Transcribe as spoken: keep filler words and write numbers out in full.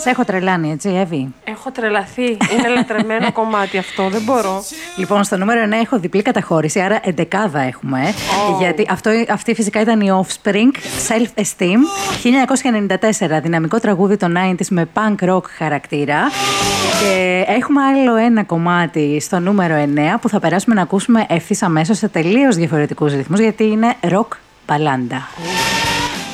Σε έχω τρελάνει, έτσι, Εύη? Έχω τρελαθεί. Είναι λατρεμένο κομμάτι αυτό, δεν μπορώ. Λοιπόν, στο νούμερο εννέα έχω διπλή καταχώρηση, άρα εντεκάδα έχουμε. Oh. Γιατί αυτό, αυτή φυσικά ήταν η Offspring, Self-Esteem, χίλια εννιακόσια ενενήντα τέσσερα, δυναμικό τραγούδι των ενενήντα με punk rock χαρακτήρα. Και έχουμε άλλο ένα κομμάτι στο νούμερο εννέα που θα περάσουμε να ακούσουμε ευθύς αμέσως σε τελείως διαφορετικούς ρυθμούς, γιατί είναι rock μπαλάντα. Oh.